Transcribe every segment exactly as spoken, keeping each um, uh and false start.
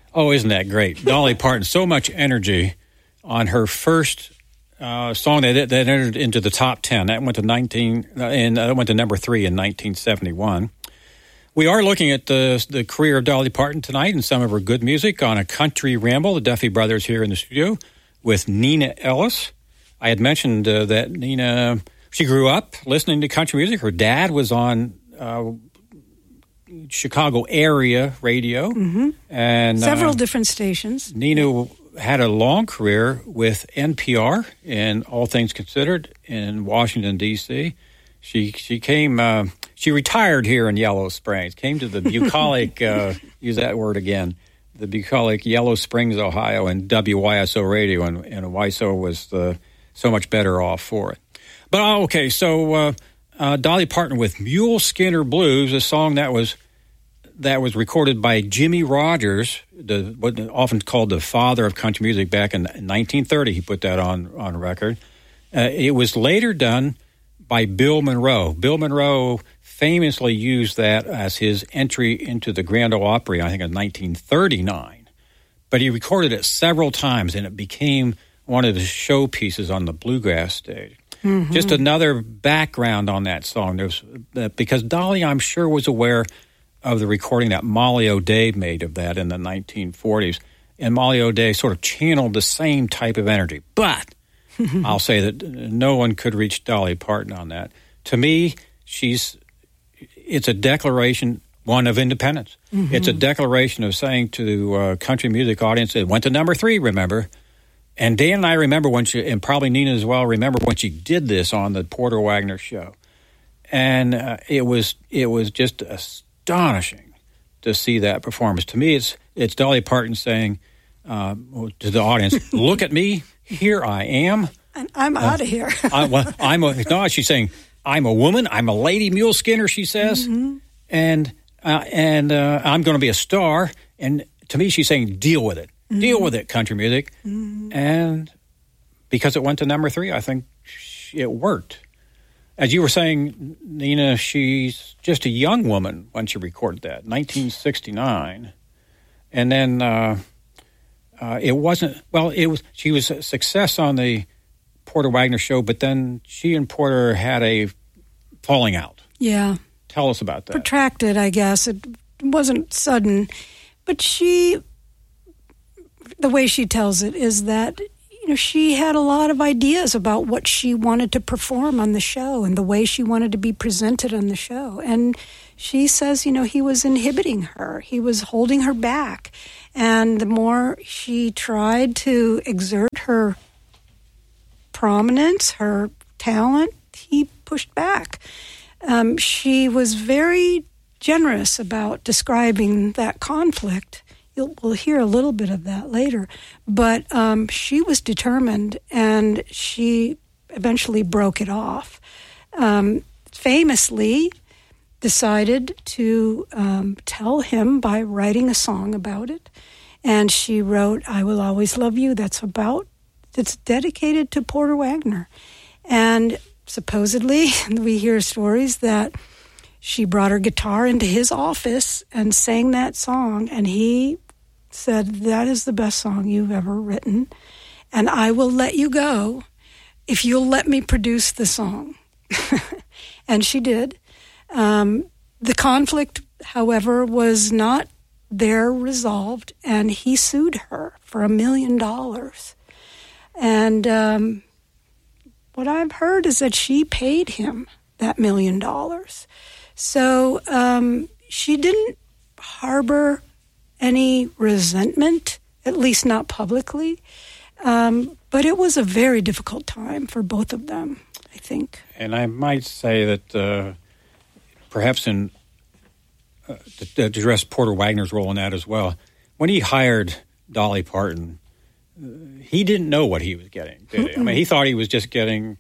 Oh, isn't that great? Dolly Parton, so much energy on her first uh, song that that entered into the top ten. That went to nineteen uh, and uh, went to number three in nineteen seventy-one. We are looking at the the career of Dolly Parton tonight and some of her good music on a country ramble. The Duffy Brothers here in the studio with Nina Ellis. I had mentioned uh, that Nina, she grew up listening to country music. Her dad was on uh, Chicago area radio. Mm-hmm. and Several uh, different stations. Nina had a long career with N P R in All Things Considered in Washington, D C She she came, uh, she retired here in Yellow Springs, came to the bucolic, uh, use that word again, the bucolic Yellow Springs, Ohio, and W Y S O radio, and, and Y S O was uh, so much better off for it. But, oh, okay, so uh, uh, Dolly Parton with Mule Skinner Blues, a song that was that was recorded by Jimmy Rogers, the what often called the father of country music. Back in nineteen thirty, he put that on, on record. Uh, it was later done by Bill Monroe. Bill Monroe famously used that as his entry into the Grand Ole Opry, I think in nineteen thirty-nine. But he recorded it several times, and it became one of the showpieces on the bluegrass stage. Mm-hmm. Just another background on that song. There's uh, because Dolly, I'm sure, was aware of the recording that Molly O'Day made of that in the nineteen forties. And Molly O'Day sort of channeled the same type of energy. But I'll say that no one could reach Dolly Parton on that. To me, she's it's a declaration, one, of independence. Mm-hmm. It's a declaration of saying to the uh, country music audience, it went to number three, remember? And Dan and I remember when she, and probably Nina as well, remember when she did this on the Porter Wagoner show. And uh, it was it was just astonishing to see that performance. To me, it's it's Dolly Parton saying uh, to the audience, look at me, here I am. And I'm uh, out of here. I, well, I'm a, no, she's saying, I'm a woman, I'm a lady mule skinner, she says, mm-hmm. and uh, and uh, I'm going to be a star. And to me, she's saying, deal with it. Mm-hmm. Deal with it, country music. Mm-hmm. And because it went to number three, I think it worked. As you were saying, Nina, she's just a young woman when she recorded that, nineteen sixty-nine. And then uh, uh, it wasn't, well, it was. She was a success on the Porter Wagoner show, but then she and Porter had a falling out. Yeah. Tell us about that. Protracted, I guess. It wasn't sudden. But she, the way she tells it is that, you know, she had a lot of ideas about what she wanted to perform on the show and the way she wanted to be presented on the show. And she says, you know, he was inhibiting her. He was holding her back. And the more she tried to exert her prominence, her talent, he pushed back. Um, she was very generous about describing that conflict. You'll, we'll hear a little bit of that later. But um, she was determined, and she eventually broke it off. Um, famously decided to um, tell him by writing a song about it. And she wrote, I Will Always Love You. That's about It's dedicated to Porter Wagoner. And supposedly, we hear stories that she brought her guitar into his office and sang that song, and he said, that is the best song you've ever written, and I will let you go if you'll let me produce the song. And she did. Um, the conflict, however, was not there resolved, and he sued her for a million dollars. And um, what I've heard is that she paid him that million dollars. So um, she didn't harbor any resentment, at least not publicly. Um, but it was a very difficult time for both of them, I think. And I might say that uh, perhaps in uh, to, to address Porter Wagoner's role in that as well, when he hired Dolly Parton, he didn't know what he was getting, did he? I mean, he thought he was just getting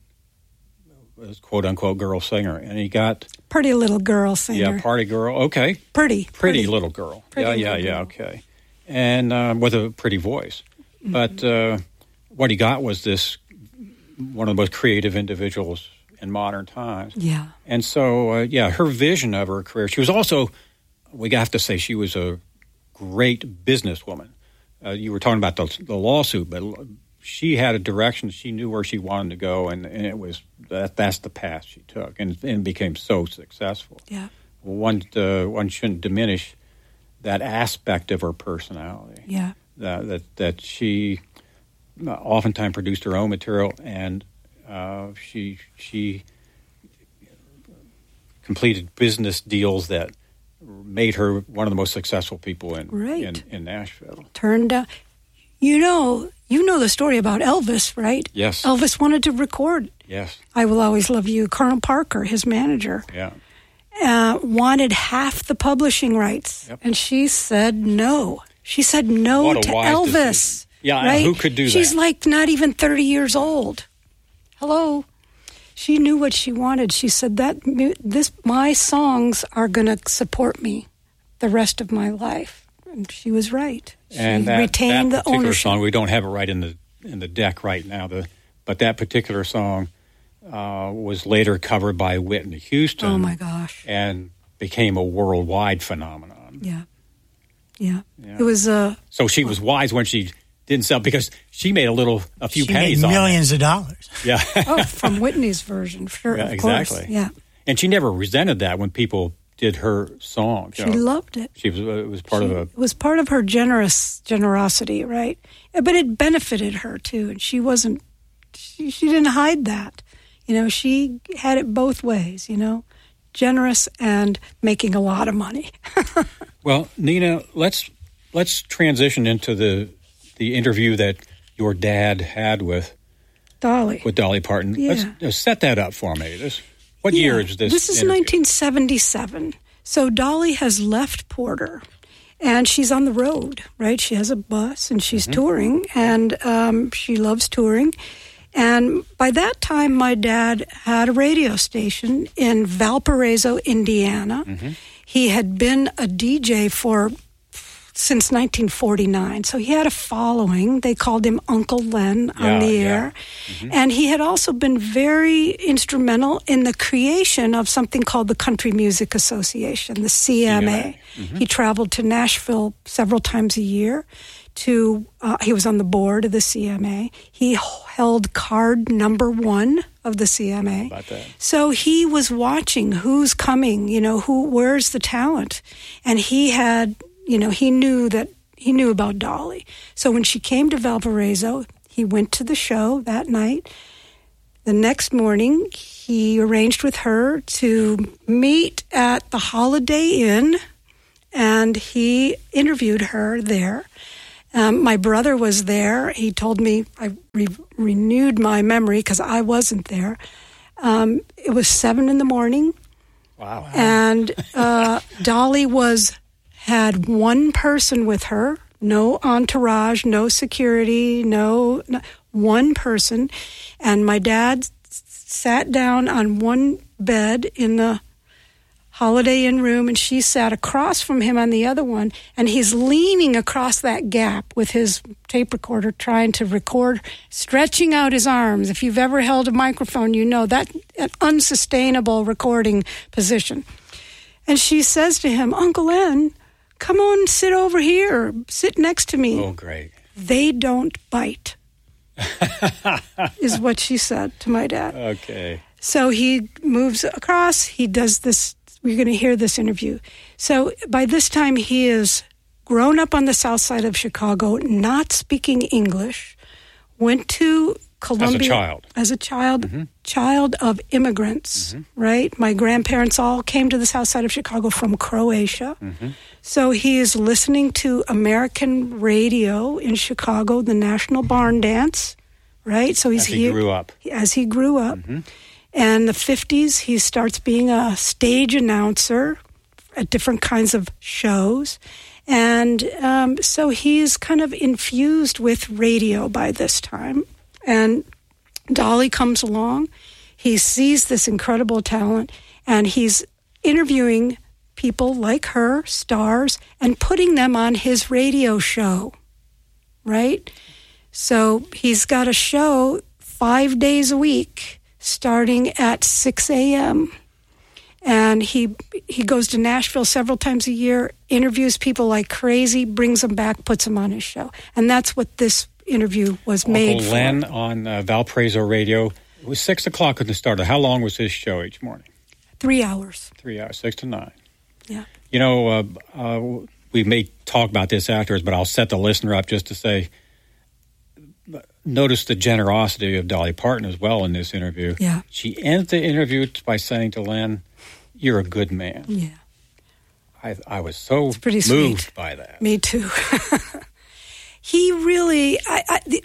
a quote-unquote girl singer, and he got... Pretty little girl singer. Yeah, party girl, okay. Pretty. Pretty, pretty. little girl. Pretty yeah, yeah, yeah, girl. okay. And uh, with a pretty voice. Mm-hmm. But uh, what he got was this, one of the most creative individuals in modern times. Yeah. And so, uh, yeah, her vision of her career, she was also, we have to say, she was a great businesswoman. uh, you were talking about the, the lawsuit, but she had a direction. She knew where she wanted to go, and, and it was that that's the path she took, and, and became so successful. Yeah. Well, one uh, one shouldn't diminish that aspect of her personality. Yeah. That that, that she oftentimes produced her own material, and uh, she she completed business deals that made her one of the most successful people in right. in, in Nashville. Turned out, you know, you know the story about Elvis, right? Yes. Elvis wanted to record. Yes. I Will Always Love You. Colonel Parker, his manager, Yeah. uh, wanted half the publishing rights, Yep. and she said no. She said no What a to wise Elvis. decision. Yeah, right? who could do that? She's like not even thirty years old. Hello. She knew what she wanted. She said that mu- this my songs are going to support me the rest of my life, and she was right. She And that, retained that the particular ownership. song, we don't have it right in the in the deck right now, the, but that particular song uh, was later covered by Whitney Houston. Oh my gosh! And became a worldwide phenomenon. Yeah, yeah. Yeah. It was a. Uh, So she was wise when she didn't sell, because she made a little, a few she pennies made on millions of dollars. it. Yeah. oh, from Whitney's version, sure, Yeah, of exactly. course. Yeah, And she never resented that when people did her songs. she you know. loved it. She was, it was part She- of a, It was part of her generous generosity, right? But it benefited her too, and she wasn't. She, she didn't hide that. You know, she had it both ways. You know, generous and making a lot of money. well, Nina, let's let's transition into the the interview that your dad had with Dolly. with Dolly Parton. Yeah. Let's uh, set that up for me. This what Yeah, year is this? This is interview? nineteen seventy-seven. So Dolly has left Porter, and she's on the road, right? She has a bus, and she's Mm-hmm. touring, and um, she loves touring. And by that time, my dad had a radio station in Valparaiso, Indiana. Mm-hmm. He had been a D J for since nineteen forty-nine. So he had a following. They called him Uncle Len on Yeah, the yeah. air. And he had also been very instrumental in the creation of something called the Country Music Association, the C M A. He traveled to Nashville several times a year. To uh, he was on the board of the C M A. He held card number one of the C M A. About that. So he was watching who's coming, you know, who where's the talent, and he had, you know, he knew that he knew about Dolly. So when she came to Valparaiso, he went to the show that night. The next morning, he arranged with her to meet at the Holiday Inn, and he interviewed her there. Um, my brother was there. He told me, I re- renewed my memory because I wasn't there. Um, it was seven in the morning, Wow. and uh, Dolly was had one person with her, no entourage, no security, no, no one person. And my dad s- sat down on one bed in the Holiday Inn room, and she sat across from him on the other one, and he's leaning across that gap with his tape recorder trying to record, stretching out his arms. If you've ever held a microphone, you know that an unsustainable recording position. And she says to him, Uncle Len, come on, sit over here, sit next to me. Oh, great. They don't bite, is what she said to my dad. Okay. So he moves across. He does this. We're going to hear this interview. So by this time, he is grown up on the south side of Chicago, not speaking English, went to Columbia. child. As a child, child of immigrants, right? My grandparents all came to the south side of Chicago from Croatia. So he is listening to American radio in Chicago, the National Barn Dance, right? So he's As he here grew up. as he grew up. And the fifties, he starts being a stage announcer at different kinds of shows. And um, so he's kind of infused with radio by this time. And Dolly comes along. He sees this incredible talent, and he's interviewing people like her, stars, and putting them on his radio show, right? So he's got a show five days a week, starting at six a.m. And he he goes to Nashville several times a year, interviews people like crazy, brings them back, puts them on his show. And that's what this interview was Uncle made for. Len on uh, Valparaiso Radio. It was six o'clock when it started. How long was his show each morning? Three hours. Three hours, six to nine. Yeah. You know, uh, uh, we may talk about this afterwards, but I'll set the listener up just to say, notice the generosity of Dolly Parton as well in this interview. Yeah. She ends the interview by saying to Len, "You're a good man." Yeah. I, I was so It's pretty moved sweet. by that. Me too. He really, I, I, the,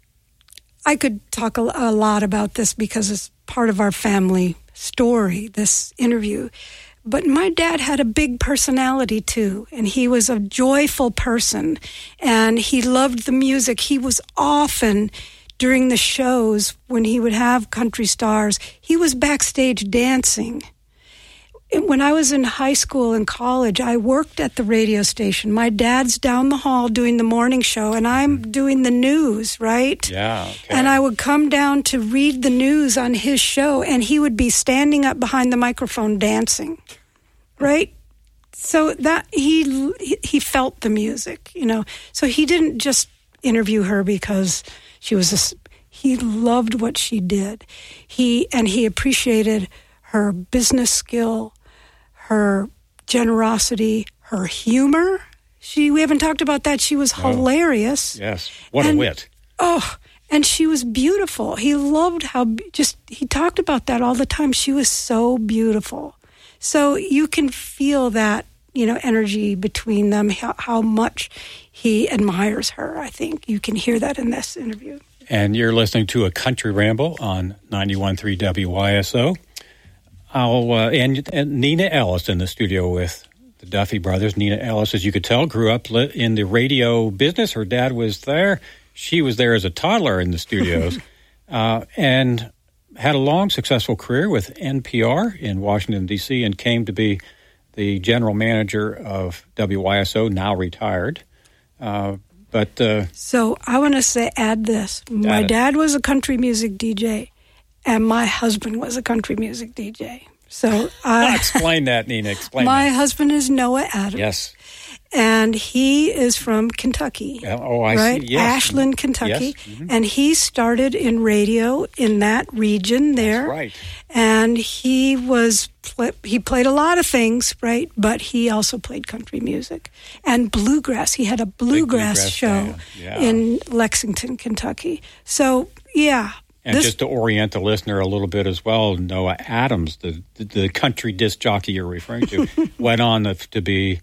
I could talk a, a lot about this because it's part of our family story, this interview. But my dad had a big personality too, and he was a joyful person, and he loved the music. He was often, during the shows, when he would have country stars, he was backstage dancing. When I was in high school and college, I worked at the radio station. My dad's down the hall doing the morning show, and I'm doing the news, right? Yeah, okay. And I would come down to read the news on his show, and he would be standing up behind the microphone dancing, right? So that he he felt the music, you know. So he didn't just interview her because she was a, he loved what she did. He and he appreciated her business skill, her generosity, her humor. She we haven't talked about that. She was hilarious. Yes. What and, a wit. Oh, and she was beautiful. He loved how just he talked about that all the time. She was so beautiful. So you can feel that, you know, energy between them, how, how much he admires her. I think you can hear that in this interview. And you're listening to A Country Ramble on ninety-one point three W Y S O. I'll, uh, and, and Nina Ellis in the studio with the Duffy brothers. Nina Ellis, as you could tell, grew up in the radio business. Her dad was there. She was there as a toddler in the studios uh, and had a long, successful career with N P R in Washington, D C, and came to be the general manager of W Y S O, now retired. Uh, but uh, So I want to say, add this. My it. dad was a country music D J, and my husband was a country music D J. So I, explain that, Nina. Explain my that. husband is Noah Adams. Yes. And he is from Kentucky. Oh, I right? see. Yes. Ashland, Kentucky. Yes. Mm-hmm. And he started in radio in that region there. That's right. And he was he played a lot of things, right? But he also played country music and bluegrass. He had a bluegrass, bluegrass show yeah. in Lexington, Kentucky. So, yeah. And this, just to orient the listener a little bit as well, Noah Adams, the the, the country disc jockey you're referring to, went on to, to be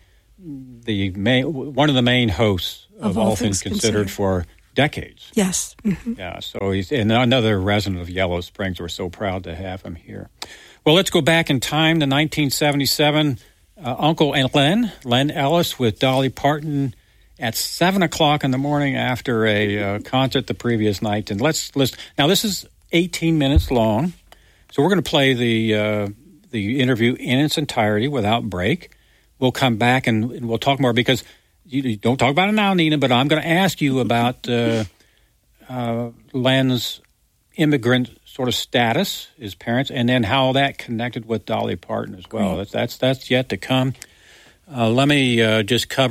the main, one of the main hosts of, of All, All Things, Things Considered, Considered for decades. Yes. Mm-hmm. Yeah, so he's and another resident of Yellow Springs. We're so proud to have him here. Well, let's go back in time to nineteen seventy-seven. Uh, Uncle Len, Len Ellis with Dolly Parton at seven o'clock in the morning after a uh, concert the previous night. And let's list. Now, this is eighteen minutes long, so we're going to play the uh, the interview in its entirety without break. We'll come back and, and we'll talk more because you, you don't talk about it now, Nina, but I'm going to ask you about uh, uh, Len's immigrant sort of status, his parents, and then how that connected with Dolly Parton as well. That's, that's, that's yet to come. Uh, let me uh, just cover